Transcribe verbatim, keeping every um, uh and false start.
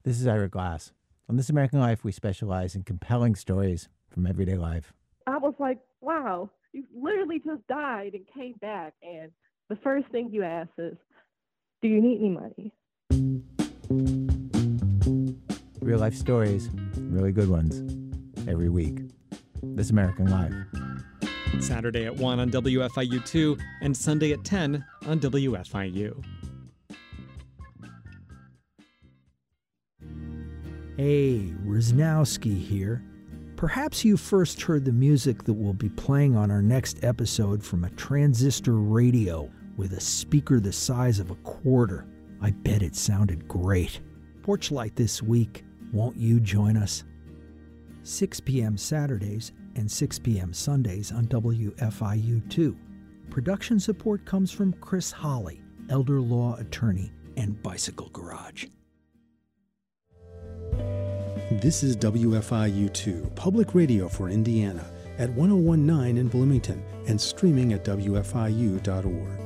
This is Ira Glass. On This American Life, we specialize in compelling stories from everyday life. I was like, wow, you literally just died and came back. And the first thing you ask is, do you need any money? Real life stories, really good ones, every week. This American Life. Saturday at one on W F I U two and Sunday at ten on W F I U. Hey, Wisnowski here. Perhaps you first heard the music that will be playing on our next episode from a transistor radio with a speaker the size of a quarter. I bet it sounded great. Porchlight this week. Won't you join us? six p.m. Saturdays and six p.m. Sundays on W F I U two. Production support comes from Chris Holly, elder law attorney and Bicycle Garage. This is W F I U two, public radio for Indiana, at one oh one point nine in Bloomington and streaming at W F I U dot org.